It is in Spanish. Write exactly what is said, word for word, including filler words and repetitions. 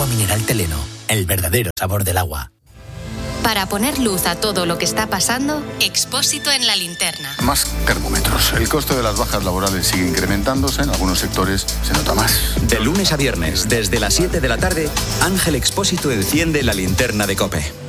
mineral Teleno, el verdadero sabor del agua. Para poner luz a todo lo que está pasando, Expósito en la linterna. Más termómetros. El coste de las bajas laborales sigue incrementándose. En algunos sectores se nota más. De lunes a viernes, desde las siete de la tarde, Ángel Expósito enciende la linterna de COPE.